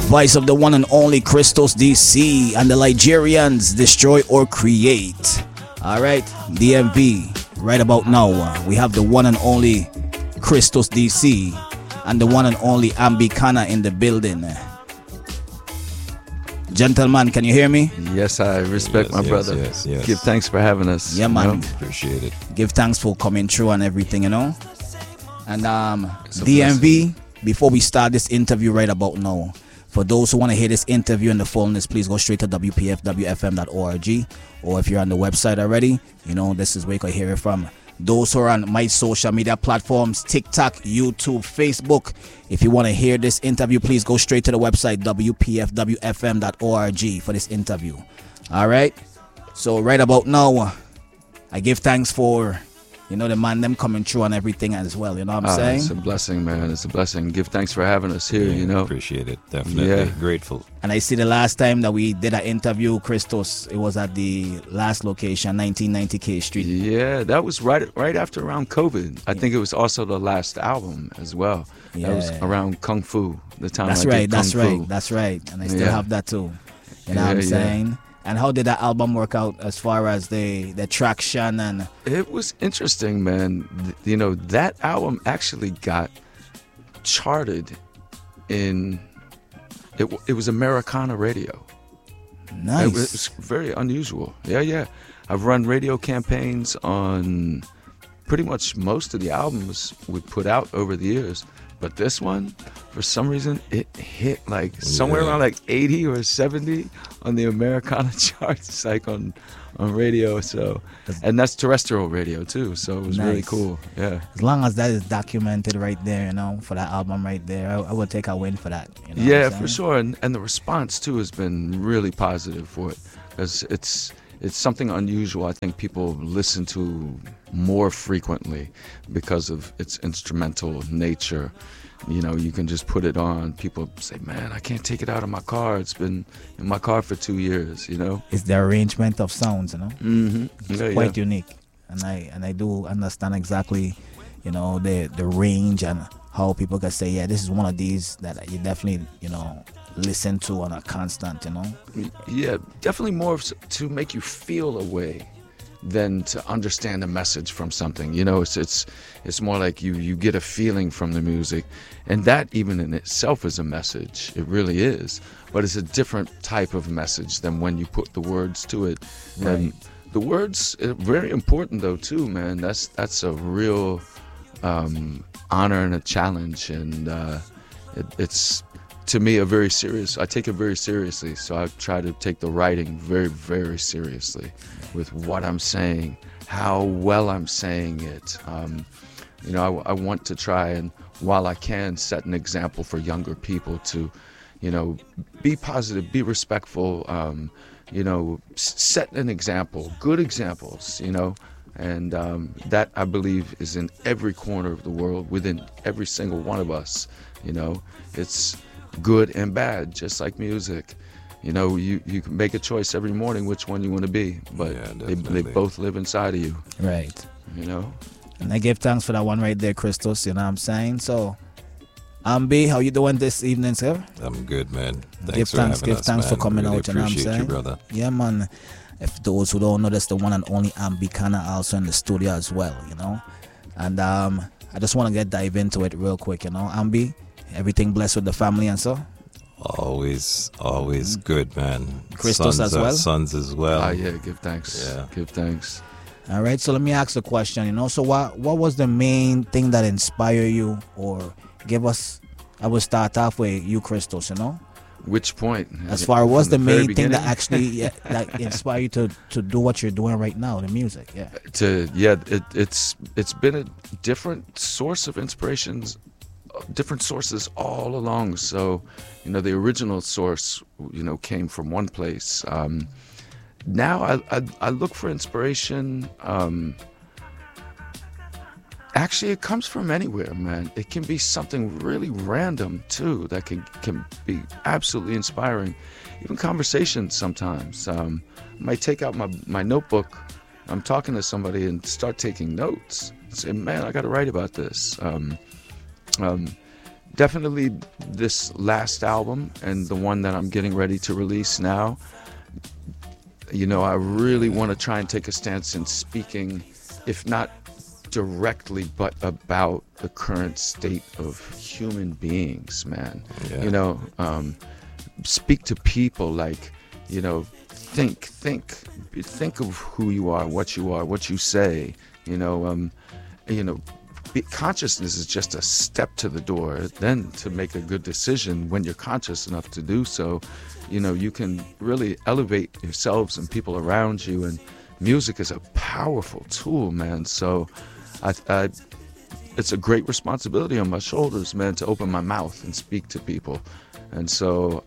Voice of the one and only Christos DC and the Nigerians Destroy or Create. Alright, DMV. Right about now, we have the one and only Christos DC and the one and only Ambikana in the building. Gentlemen, can you hear me? Yes, I respect my brother. Yes. Give thanks for having us. Yeah, man. Appreciate it. Give thanks for coming through and everything, you know. And DMV, before we start this interview right about now, for those who want to hear this interview in the fullness, please go straight to wpfwfm.org, or if you're on the website already, you know, this is where you can hear it from. Those who are on my social media platforms, TikTok, YouTube, Facebook, if you want to hear this interview, please go straight to the website wpfwfm.org for this interview. All right, so right about now, I give thanks for, you know, the man them coming through and everything as well. You know what I'm saying? It's a blessing, man. It's a blessing. Give thanks for having us here, you know. Appreciate it. Definitely. Yeah. Grateful. And I see the last time that we did an interview, Christos, it was at the last location, 1990 K Street. Yeah, that was right after around COVID. I think it was also the last album as well. Yeah. That was around Kung Fu, the time That's I right, did that's Kung right, Fu. that's right. And I still Yeah. have that too. You know what I'm Yeah. saying? And how did that album work out as far as the traction and... It was interesting, man. You know, that album actually got charted in... It was Americana radio. Nice. It was very unusual. Yeah. I've run radio campaigns on pretty much most of the albums we put out over the years. But this one, for some reason, it hit like somewhere around like 80 or 70 on the Americana charts, like on radio. So, and that's terrestrial radio too. So it was really Nice. cool. Yeah. As long as that is documented right there, you know, for that album right there, I would take a win for that. You know what Yeah, I'm for saying? sure. And the response too has been really positive for it, because it's something unusual. I think people listen to more frequently because of its instrumental nature. You know, you can just put it on. People say, man, I can't take it out of my car. It's been in my car for 2 years, you know? It's the arrangement of sounds, you know. Mm-hmm. It's quite unique, and I do understand exactly, you know, the range and how people can say, yeah, this is one of these that you definitely, you know, listen to on a constant, you know. Yeah, definitely more to make you feel a way than to understand a message from something. You know, it's more like you get a feeling from the music, and that even in itself is a message. It really is, but it's a different type of message than when you put the words to it. Right. And the words are very important though too, man. That's a real honor and a challenge, and it's to me I take it very seriously. So I try to take the writing very, very seriously with what I'm saying, how well I'm saying it. You know, I want to try and, while I can, set an example for younger people to, you know, be positive, be respectful, you know, set an example, good examples, you know. And that, I believe, is in every corner of the world, within every single one of us. You know, it's good and bad, just like music. You know, you can make a choice every morning which one you want to be, but they both live inside of you. Right. You know? And I give thanks for that one right there, Christos, you know what I'm saying? So, Ambi, how you doing this evening, sir? I'm good, man. Give thanks for coming really out, you know what I'm appreciate saying? you, brother. Yeah, man. If those who don't know, that's the one and only Ambikana also in the studio as well, you know? And I just want to dive into it real quick, you know? Ambi, everything blessed with the family and so? Always good, man. Christos as well? Sons as well. Yeah, give thanks. Yeah. Give thanks. All right, so let me ask a question, you know? So what was the main thing that inspired you, or give us, I will start off with you, Christos, you know? Which point? As far as what's From the very main thing that beginning? actually that inspired you to do what you're doing right now, the music, yeah. It's been a different source of inspirations, different sources all along. So, you know, the original source, you know, came from one place. Now I look for inspiration. Actually, it comes from anywhere, man. It can be something really random too that can be absolutely inspiring. Even conversations sometimes. I might take out my notebook. I'm talking to somebody and start taking notes. Say, man, I got to write about this. definitely this last album and the one that I'm getting ready to release now. You know, I really want to try and take a stance in speaking, if not directly, but about the current state of human beings, man. Yeah. You know, speak to people like, you know, think of who you are, what you say. You know, consciousness is just a step to the door. Then to make a good decision, when you're conscious enough to do so, you know, you can really elevate yourselves and people around you. And music is a powerful tool, man. So it's a great responsibility on my shoulders, man, to open my mouth and speak to people. And so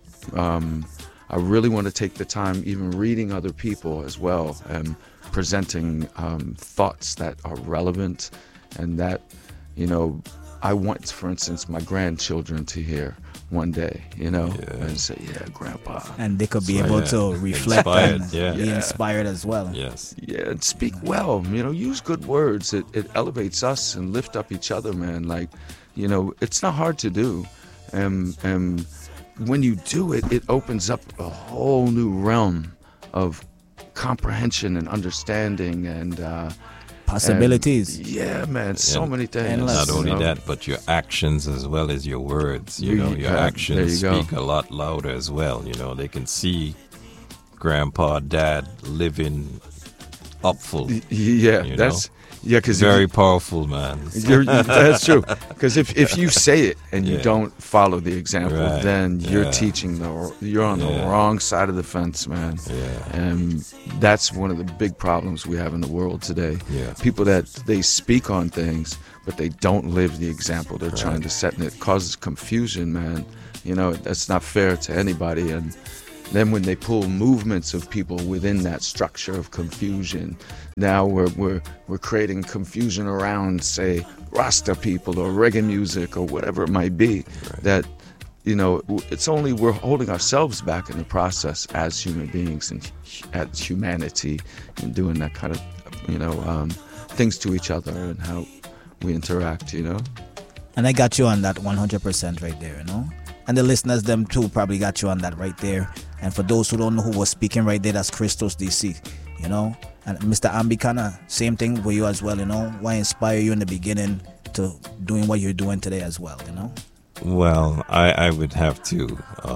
I really want to take the time, even reading other people as well, and presenting thoughts that are relevant and that, you know, I want, for instance, my grandchildren to hear one day, you know, and say, yeah, Grandpa. And they could be able to reflect and be inspired as well. Yes. Yeah, and speak well, you know, use good words. It elevates us and lift up each other, man. Like, you know, it's not hard to do. And when you do it, it opens up a whole new realm of comprehension and understanding and possibilities. And, yeah, man, so many things. Endless. Not only that, but your actions as well as your words. You know, your actions speak a lot louder as well. You know, they can see Grandpa, Dad living upful. Yeah, you that's know? because very powerful, man. That's true. Because if you say it and you don't follow the example, then you're teaching you're on the wrong side of the fence, man. Yeah. And that's one of the big problems we have in the world today. Yeah. People that they speak on things, but they don't live the example they're trying to set, and it causes confusion, man. You know, that's not fair to anybody. And then when they pull movements of people within that structure of confusion, now we're creating confusion around, say, Rasta people or reggae music or whatever it might be. Right. That, you know, it's only we're holding ourselves back in the process as human beings and as humanity, and doing that kind of, you know, things to each other and how we interact, you know. And I got you on that 100% right there, you know. And the listeners, them too, probably got you on that right there. And for those who don't know who was speaking right there, that's Christos DC, you know. And Mr. Ambikana, same thing for you as well, you know. Why inspire you in the beginning to doing what you're doing today as well, you know? Well, I would have to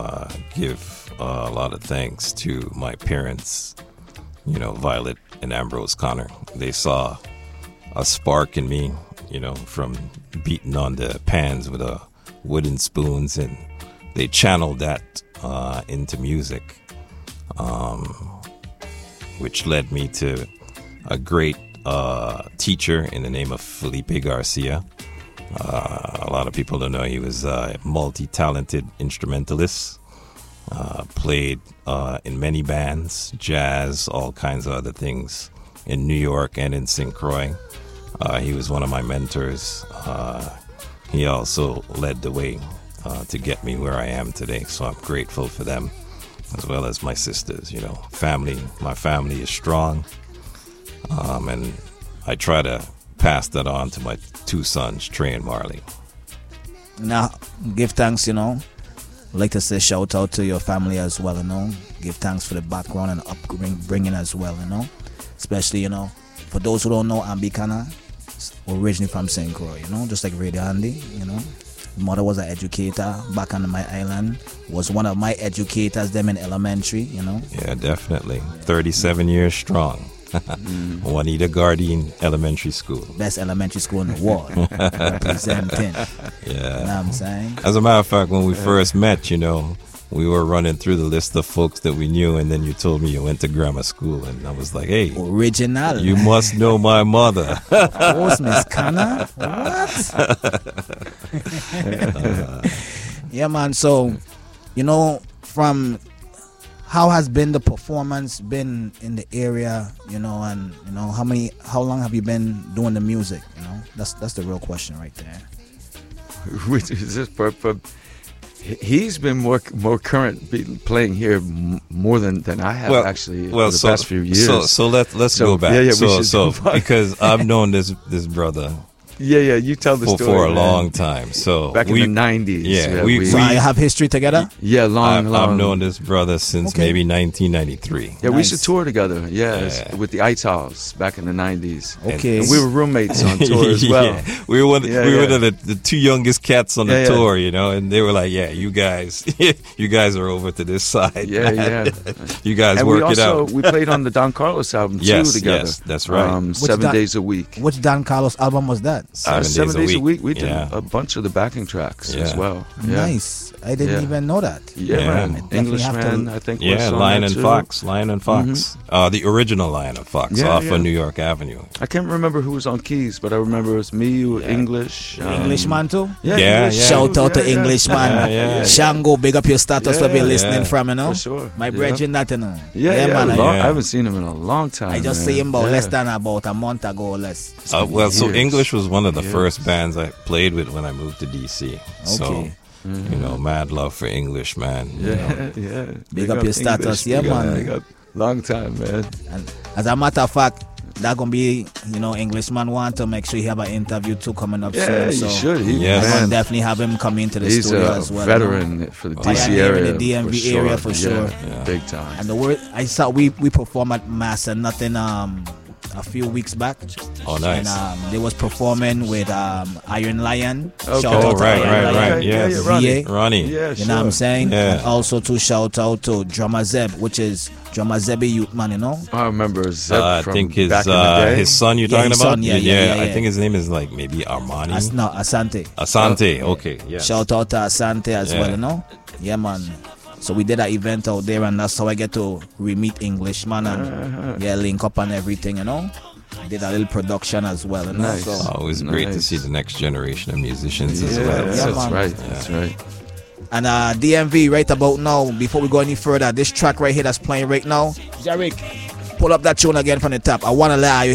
give a lot of thanks to my parents, you know, Violet and Ambrose Connor. They saw a spark in me, you know, from beating on the pans with wooden spoons, and they channeled that into music, which led me to a great teacher in the name of Felipe Garcia. A lot of people don't know he was a multi-talented instrumentalist, played in many bands, jazz, all kinds of other things in New York and in St. Croix. He was one of my mentors. He also led the way to get me where I am today, so I'm grateful for them, as well as my sisters. You know, my family is strong, and I try to pass that on to my two sons, Trey and Marley. Now, give thanks, you know. I'd like to say shout out to your family as well, you know. Give thanks for the background and upbringing as well, you know. Especially, you know, for those who don't know, Ambikana, originally from St. Croix, you know, just like Radio Andy, you know. Mother was an educator back on my island, was one of my educators them in elementary, you know. Yeah, definitely. 37 years strong. Juanita Gardine Elementary School. Best elementary school in the world. Representing. Yeah. You know what I'm saying? As a matter of fact, when we first met, you know, we were running through the list of folks that we knew, and then you told me you went to grammar school, and I was like, hey, original. You must know my mother. Who's Miss Connor? What? Yeah, man. So, you know, from how has been the performance been in the area, you know, and you know how long have you been doing the music? You know, that's the real question right there. Which is this he's been more current playing here more than I have actually for the past few years. So let's go back. Yeah, so because I've known this brother Yeah, you tell the story. For a man. long time. So Back in the 90s. Yeah, So I have history together? yeah, long. I've known this brother since Okay. maybe 1993. Yeah, we used to Nice. tour together. Yes, Yeah. with the Itals back in the 90s. Okay. And we were roommates on tour as well. Yeah. We were one, Yeah, we were yeah. the two youngest cats on the Yeah, yeah. tour, you know, and they were like, "Yeah, you guys, you guys are over to this side. Yeah, yeah. You guys And we work it also out." we played on the Don Carlos album Yes, too together. yes, that's right. 7 Don- days a week. Which Don Carlos album was that? 7 days a week. We did Yeah. a bunch of the backing tracks as Yeah. well. Yeah. Nice. I didn't Yeah. even know that. Yeah, Yeah. man. Definitely Englishman, have I think. Yeah, was on Lion that and too. Fox, Lion and Fox, the original Lion and Fox, Yeah, off yeah. of New York Avenue. I can't remember who was on keys, but I remember it was me, you, English. Englishman too? Yeah, Yeah, English. yeah. Shout out to Yeah, yeah. Englishman. Yeah, yeah. Shango, big up your status where Yeah, you're listening yeah. from, you know? For sure. My Yeah. brethren, that, you know. Yeah, man. I Yeah. haven't seen him in a long time. I just man. see him about Yeah. less than about a month ago or less. Well, so Years. English was one of the Years. first bands I played with when I moved to DC. So, Okay. you know, mad love for English, man. you know. Yeah, yeah. Big up your status. Yeah, Big up, man. big up. Long time, man. And as a matter of fact, that gonna be, you know, Englishman want to make sure he have an interview too coming up Yeah, soon. you So should. He, Yes. I'm gonna man, definitely have him come into the he's studio a as well. veteran for the Oh, DC yeah, here in area. the DMV for area for Yeah, sure. Yeah. Big time. And the word I saw, we performed at Mass and Nothing a few weeks back. Oh, nice. And they was performing with Iron Lion. Okay. Shout out Oh, to right, Iron right, Lion. right. Yes. Ronnie. VA. Ronnie. Yeah, You know what I'm saying? Yeah. And also to shout out to Drummer Zeb, which is Drummer Zebby Youth Man, you know? I remember Zeb I from think his back in the day. his son you're Yeah, talking his about? son, yeah. I think his name is like maybe Armani. No, Asante. Asante. Okay. Yeah. Shout out to Asante as Yeah. well, you know? Yeah, man. So we did an event out there, and that's how I get to re-meet Englishman and link up and everything, you know? Did a little production as well, you know? Nice. So, Always great to Nice. see the next generation of musicians Yeah, as well. Yeah, that's man. right. That's right. and DMV right about now, before we go any further, this track right here that's playing right now, Jarek, pull up that tune again from the top. I want to let you